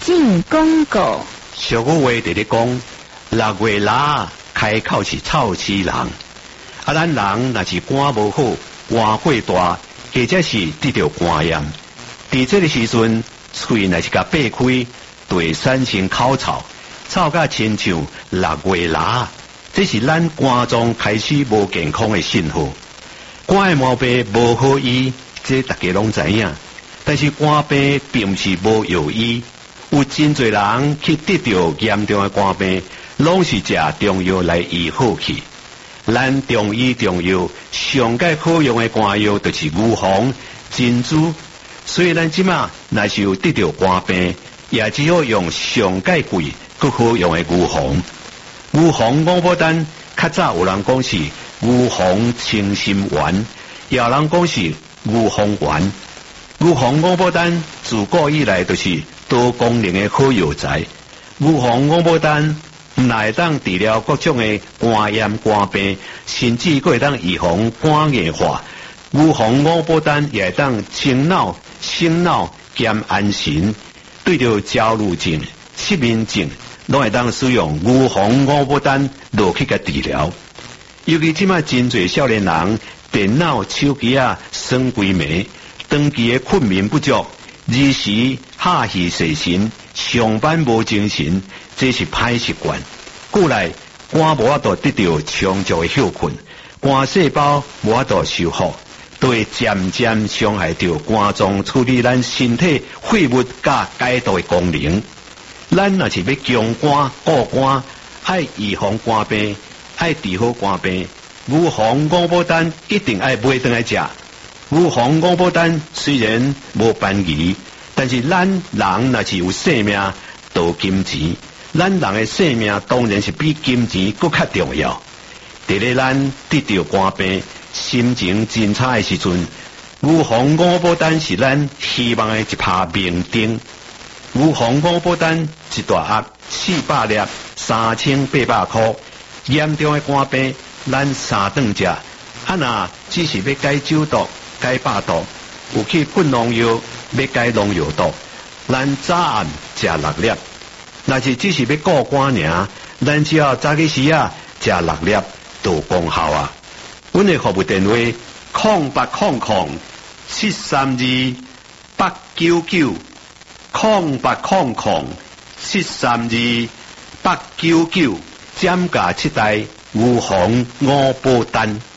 进广告。 俗语话直咧讲，6月腊开口是臭死人。咱人若是肝无好，肝火大，或者是得着肝炎，伫这个时阵，喙若是甲掰开，对产生口臭，臭甲亲像6月腊，这是咱肝脏开始无健康的信号。肝的毛病无好医，这大家拢知影。但是肝病并不是无药医，有真侪人去得到严重的肝病，拢是食中药来医好去。咱中医中药上界好用的肝药就是牛黄、珍珠，所以咱即马若是有得到肝病，也只好用上界贵、更好用的牛黄。牛黄五宝丹，较早有人讲是牛黄清心丸，也有人讲是牛黄丸。牛黄五宝丹自古以来就是多功能的好药材。牛黄五宝丹唔但会当治疗各种的肝炎、肝病，甚至佫会当预防肝硬化。牛黄五宝丹也会当清脑、醒脑、减安神。对着焦虑症、失眠症，拢会当使用牛黄五宝丹落去甲治疗。尤其即马真侪少年人电脑、手机耍规暝。长期的困眠不足，日时下戏睡神，上班无精神，这是歹习惯。故来肝无法度得到充足的休困，肝细胞无法度修复，都会渐渐伤害到肝脏处理咱身体废物甲解毒的功能。咱若是要强肝固肝，爱预防肝病，爱治好肝病，牛黄五宝丹一定爱买回来食。牛黄五宝丹虽然无便宜，但是咱人若是有性命，就金钱。咱人的性命当然是比金钱更较重要。伫咧咱得到肝病、心情真差的时阵，牛黄五宝丹是咱希望的一拍明灯。牛黄五宝丹一大盒400粒，3800块。严重的肝病，咱3顿食。若只是要解酒毒、解百毒，有去滚农药，要解农药毒，咱早暗食6粒。若是只是要顾肝尔，咱只要早起时食6粒就功效啊。阮的服务电话：0800-732-899，0800-732-899，减价7代牛黄五宝丹。